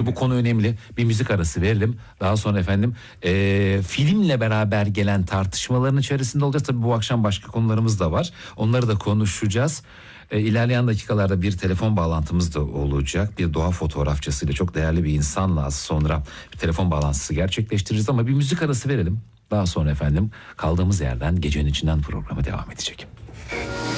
bu konu önemli. Bir müzik arası verelim. Daha sonra efendim filmle beraber gelen tartışmaların içerisinde olacağız. Tabii bu akşam başka konularımız da var. Onları da konuşacağız. İlerleyen dakikalarda bir telefon bağlantımız da olacak. Bir doğa fotoğrafçısıyla, çok değerli bir insanla az sonra bir telefon bağlantısı gerçekleştireceğiz. Ama bir müzik arası verelim. Daha sonra efendim kaldığımız yerden Gecenin İçinden programı devam edecek.